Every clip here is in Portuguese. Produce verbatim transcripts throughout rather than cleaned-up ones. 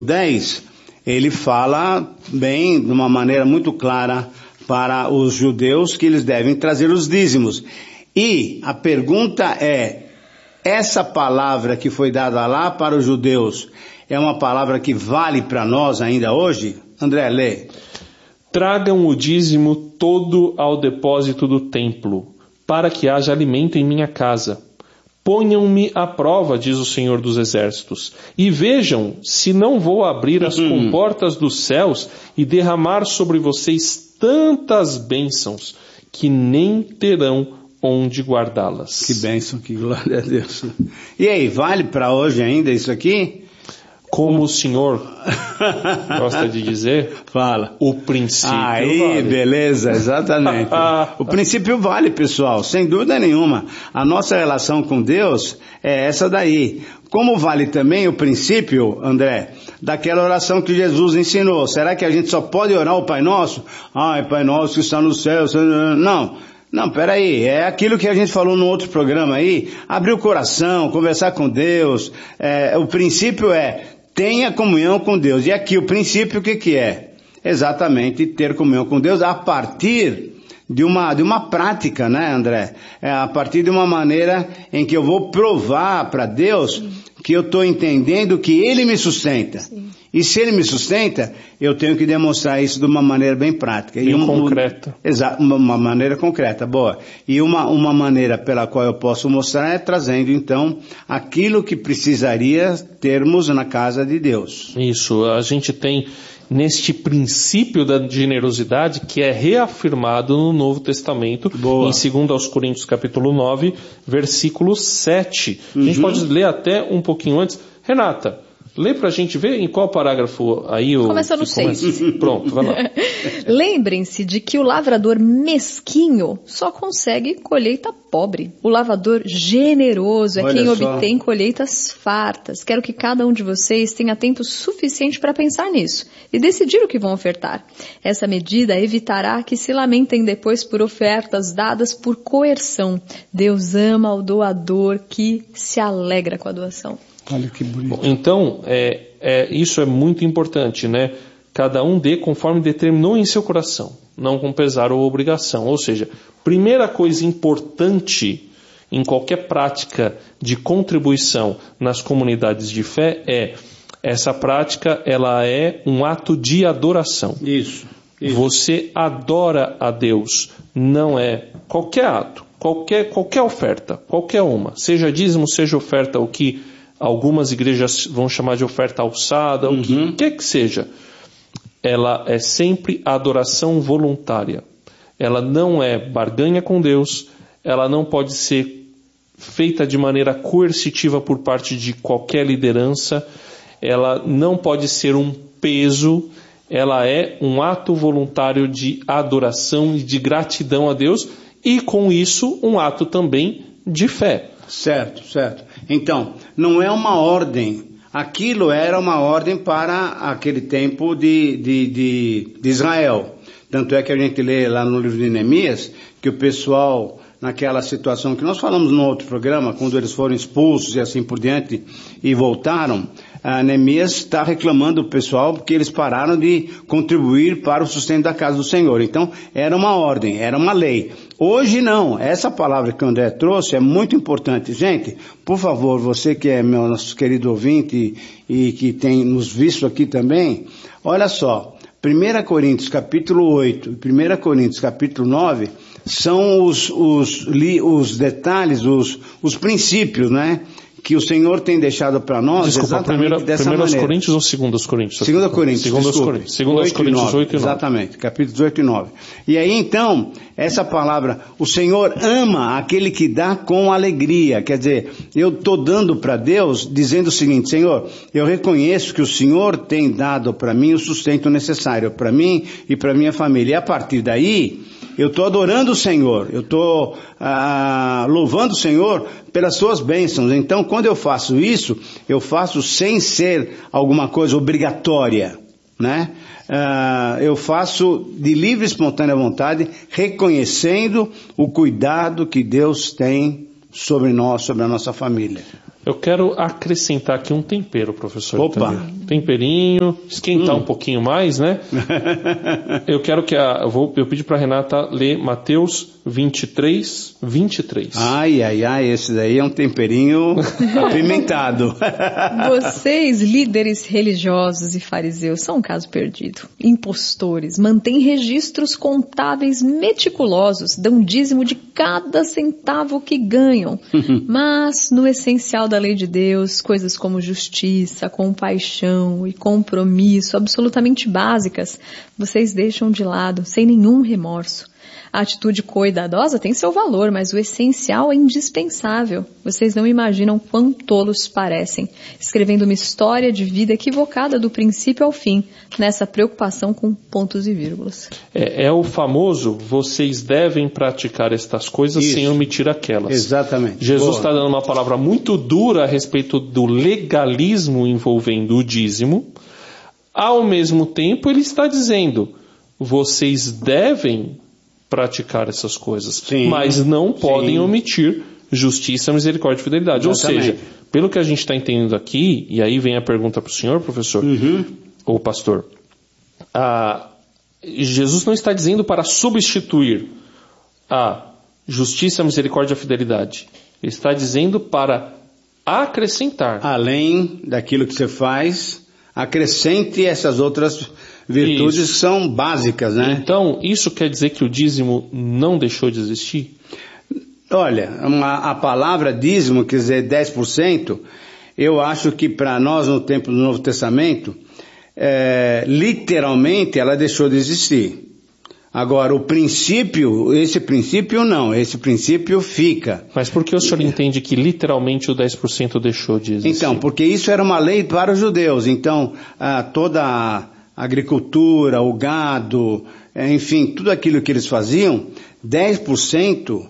dez, ele fala bem, de uma maneira muito clara para os judeus que eles devem trazer os dízimos. E a pergunta é, essa palavra que foi dada lá para os judeus é uma palavra que vale para nós ainda hoje? André, lê. Tragam o dízimo todo ao depósito do templo, para que haja alimento em minha casa. Ponham-me à prova, diz o Senhor dos Exércitos, e vejam se não vou abrir as comportas dos céus e derramar sobre vocês tantas bênçãos que nem terão onde guardá-las. Que bênção, que glória a Deus. E aí, vale para hoje ainda isso aqui? Como o senhor gosta de dizer, fala. O princípio Aí, vale. Beleza, exatamente. O princípio vale, pessoal, sem dúvida nenhuma. A nossa relação com Deus é essa daí. Como vale também o princípio, André, daquela oração que Jesus ensinou. Será que a gente só pode orar o Pai Nosso? Ai, Pai Nosso que está no céu. Não. Não, peraí, é aquilo que a gente falou no outro programa aí, abrir o coração, conversar com Deus, é, o princípio é, tenha comunhão com Deus. E aqui o princípio o que que é? Exatamente ter comunhão com Deus a partir de uma, de uma prática, né, André? É a partir de uma maneira em que eu vou provar para Deus Sim. que eu estou entendendo que Ele me sustenta. Sim. E se Ele me sustenta, eu tenho que demonstrar isso de uma maneira bem prática. Bem e uma, concreta. Exato, uma, uma maneira concreta, boa. E uma, uma maneira pela qual eu posso mostrar é trazendo, então, aquilo que precisaria termos na casa de Deus. Isso, a gente tem neste princípio da generosidade que é reafirmado no Novo Testamento, Boa. Em segundo aos Coríntios capítulo nove, versículo sete. Uhum. A gente pode ler até um pouquinho antes. Renata, lê pra gente ver em qual parágrafo aí o... Começa no seis. Pronto, vai lá. Lembrem-se de que o lavrador mesquinho só consegue colheita pobre. O lavrador generoso é Olha quem só. obtém colheitas fartas. Quero que cada um de vocês tenha tempo suficiente para pensar nisso e decidir o que vão ofertar. Essa medida evitará que se lamentem depois por ofertas dadas por coerção. Deus ama o doador que se alegra com a doação. Olha que bonito. Bom, então, é, é, isso é muito importante, né? Cada um dê conforme determinou em seu coração, não com pesar ou obrigação. Ou seja, primeira coisa importante em qualquer prática de contribuição nas comunidades de fé é, essa prática, ela é um ato de adoração. Isso. isso. Você adora a Deus, não é qualquer ato, qualquer, qualquer oferta, qualquer uma, seja dízimo, seja oferta, o que algumas igrejas vão chamar de oferta alçada, uhum. o que quer que seja. Ela é sempre adoração voluntária. Ela não é barganha com Deus, ela não pode ser feita de maneira coercitiva por parte de qualquer liderança, ela não pode ser um peso, ela é um ato voluntário de adoração e de gratidão a Deus e com isso um ato também de fé. Certo, certo. Então, não é uma ordem. Aquilo era uma ordem para aquele tempo de, de, de, de Israel. Tanto é que a gente lê lá no livro de Neemias que o pessoal, naquela situação que nós falamos no outro programa, quando eles foram expulsos e assim por diante e voltaram, a Neemias está reclamando do pessoal porque eles pararam de contribuir para o sustento da casa do Senhor. Então, era uma ordem, era uma lei. Hoje não, essa palavra que o André trouxe é muito importante. Gente, por favor, você que é meu nosso querido ouvinte e, e que tem nos visto aqui também, olha só, primeira Coríntios capítulo oito e primeira Coríntios capítulo nove são os, os, os detalhes, os, os princípios, né? Que o Senhor tem deixado para nós. Desculpa, exatamente primeira, dessa primeira maneira. Coríntios ou segunda aos Coríntios? Segunda Coríntios, segunda aos Coríntios. Segunda aos Coríntios oito e nove. Exatamente, capítulos oito e nove. E aí então, essa palavra, o Senhor ama aquele que dá com alegria. Quer dizer, eu estou dando para Deus, dizendo o seguinte, Senhor, eu reconheço que o Senhor tem dado para mim o sustento necessário, para mim e para minha família. E a partir daí, eu estou adorando o Senhor, eu estou ah, louvando o Senhor pelas suas bênçãos. Então, quando eu faço isso, eu faço sem ser alguma coisa obrigatória, né? Ah, eu faço de livre e espontânea vontade, reconhecendo o cuidado que Deus tem sobre nós, sobre a nossa família. Eu quero acrescentar aqui um tempero, professor. Opa! Também. Temperinho, esquentar hum. um pouquinho mais, né? eu quero que a... Eu, vou, eu pedi para a Renata ler Mateus vinte e três, vinte e três. Ai, ai, ai, esse daí é um temperinho apimentado. Vocês, líderes religiosos e fariseus, são um caso perdido. Impostores, mantêm registros contábeis meticulosos, dão dízimo de cada centavo que ganham. Mas, no essencial da lei de Deus, coisas como justiça, compaixão e compromisso, absolutamente básicas, vocês deixam de lado, sem nenhum remorso. A atitude cuidadosa tem seu valor, mas o essencial é indispensável. Vocês não imaginam quão tolos parecem, escrevendo uma história de vida equivocada do princípio ao fim, nessa preocupação com pontos e vírgulas. É, é o famoso, vocês devem praticar estas coisas Isso. sem omitir aquelas. Exatamente. Jesus está dando uma palavra muito dura a respeito do legalismo envolvendo o dízimo. Ao mesmo tempo, ele está dizendo, vocês devem praticar essas coisas, sim, mas não podem sim. omitir justiça, misericórdia e fidelidade. Exatamente. Ou seja, pelo que a gente está entendendo aqui, e aí vem a pergunta para o senhor, professor, uhum. ou pastor, a, Jesus não está dizendo para substituir a justiça, misericórdia e fidelidade. Ele está dizendo para acrescentar. Além daquilo que você faz, acrescente essas outras virtudes isso. que são básicas, né? Então, isso quer dizer que o dízimo não deixou de existir? Olha, uma, a palavra dízimo, quer dizer dez por cento, eu acho que para nós no tempo do Novo Testamento, é, literalmente ela deixou de existir. Agora, o princípio, esse princípio não, esse princípio fica. Mas por que o senhor entende que literalmente o dez por cento deixou de existir? Então, porque isso era uma lei para os judeus, então ah, toda a agricultura, o gado, enfim, tudo aquilo que eles faziam, dez por cento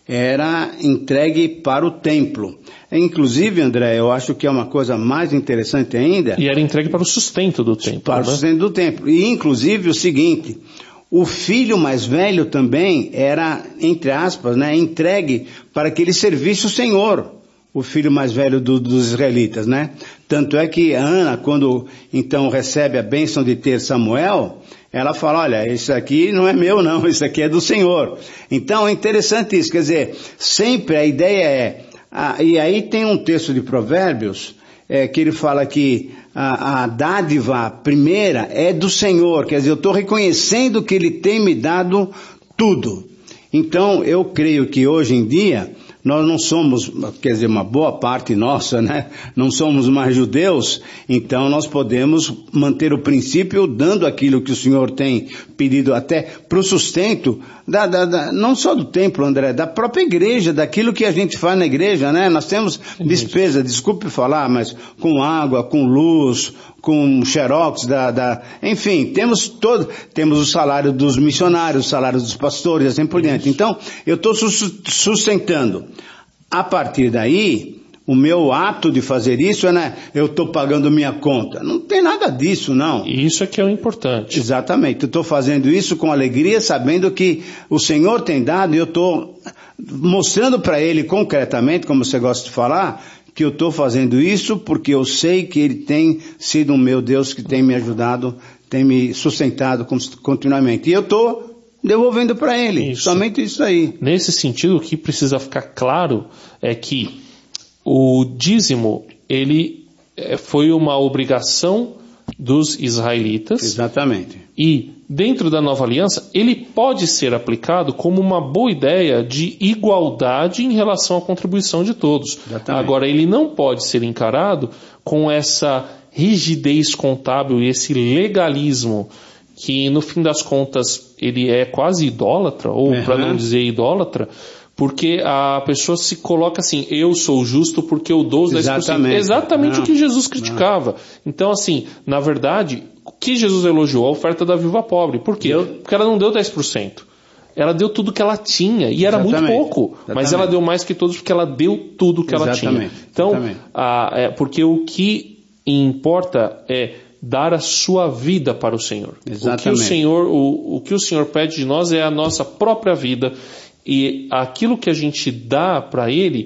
era entregue para o templo. Inclusive, André, eu acho que é uma coisa mais interessante ainda. E era entregue para o sustento do templo. Para né? o sustento do templo. E inclusive o seguinte, o filho mais velho também era, entre aspas, né, entregue para que ele servisse o Senhor. O filho mais velho do, dos israelitas, né? Tanto é que Ana, quando então recebe a bênção de ter Samuel, ela fala, olha, isso aqui não é meu não, isso aqui é do Senhor. Então é interessante isso, quer dizer, sempre a ideia é, ah, e aí tem um texto de Provérbios, é, que ele fala que a, a dádiva primeira é do Senhor, quer dizer, eu estou reconhecendo que Ele tem me dado tudo. Então eu creio que hoje em dia, nós não somos, quer dizer, uma boa parte nossa, né? Não somos mais judeus, então nós podemos manter o princípio dando aquilo que o Senhor tem pedido até para o sustento, da, da, da, não só do templo, André, da própria igreja, daquilo que a gente faz na igreja, né? Nós temos despesa, desculpe falar, mas com água, com luz, com xerox, da, da, enfim, temos todo, temos o salário dos missionários, o salário dos pastores, assim por diante. Então, eu estou sustentando. A partir daí, o meu ato de fazer isso é, né, eu estou pagando minha conta. Não tem nada disso, não. Isso é que é o importante. Exatamente. Eu estou fazendo isso com alegria, sabendo que o Senhor tem dado, e eu estou mostrando para Ele concretamente, como você gosta de falar, que eu estou fazendo isso porque eu sei que Ele tem sido um meu Deus que tem me ajudado, tem me sustentado continuamente. E eu estou devolvendo para Ele, isso. Somente isso aí. Nesse sentido, o que precisa ficar claro é que o dízimo, ele foi uma obrigação dos israelitas. Exatamente. E dentro da nova aliança, ele pode ser aplicado como uma boa ideia de igualdade em relação à contribuição de todos. Exatamente. Agora, ele não pode ser encarado com essa rigidez contábil e esse legalismo que, no fim das contas, ele é quase idólatra, ou uhum. para não dizer idólatra, porque a pessoa se coloca assim, eu sou justo porque eu dou os dez por cento. Exatamente, Exatamente o que Jesus criticava. Não. Então, assim, na verdade, o que Jesus elogiou? A oferta da viúva pobre. Por quê? Eu... Porque ela não deu dez por cento. Ela deu tudo que ela tinha, e era Exatamente. muito pouco, Exatamente. mas ela deu mais que todos porque ela deu tudo que ela Exatamente. tinha. Então, a, é, porque o que importa é dar a sua vida para o Senhor. Exatamente. O que o Senhor, o, o que o Senhor pede de nós é a nossa própria vida, e aquilo que a gente dá para Ele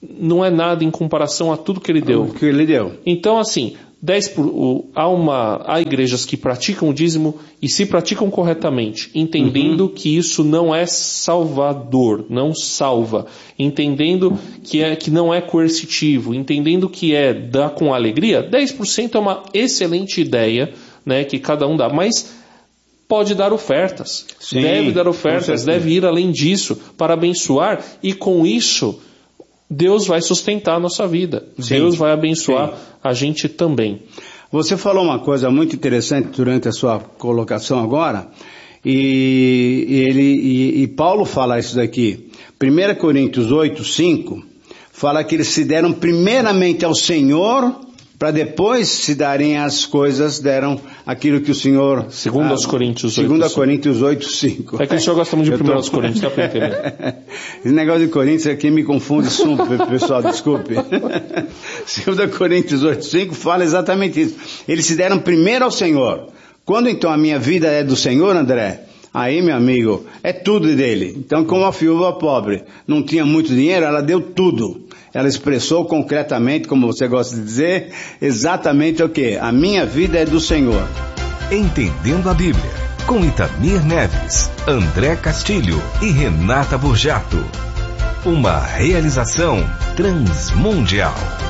não é nada em comparação a tudo que ele deu. O que ele deu. Então, assim, dez por, o, há, uma, há igrejas que praticam o dízimo e se praticam corretamente, entendendo uhum. que isso não é salvador, não salva, entendendo que, é, que não é coercitivo, entendendo que é dar com alegria. Dez por cento é uma excelente ideia, né, que cada um dá, mas pode dar ofertas, Sim, deve dar ofertas, deve ir além disso para abençoar, e com isso Deus vai sustentar a nossa vida. Sim, Deus vai abençoar sim. a gente também. Você falou uma coisa muito interessante durante a sua colocação agora, e, e, ele, e, e Paulo fala isso daqui. primeira Coríntios oito, cinco, fala que eles se deram primeiramente ao Senhor, para depois se darem as coisas, deram aquilo que o Senhor... Segundo aos Coríntios oito, Segundo a Coríntios oito, cinco. É que o senhor gosta muito de primeiro aos Coríntios, dá para entender. Esse negócio de Coríntios aqui me confunde super, pessoal, desculpe. Segundo a Coríntios oito, cinco fala exatamente isso. Eles se deram primeiro ao Senhor. Quando então a minha vida é do Senhor, André, aí, meu amigo, é tudo dele. Então, como a viúva pobre não tinha muito dinheiro, ela deu tudo. Ela expressou concretamente, como você gosta de dizer, exatamente o que? A minha vida é do Senhor. Entendendo a Bíblia, com Itamir Neves, André Castilho e Renata Burjato. Uma realização Transmundial.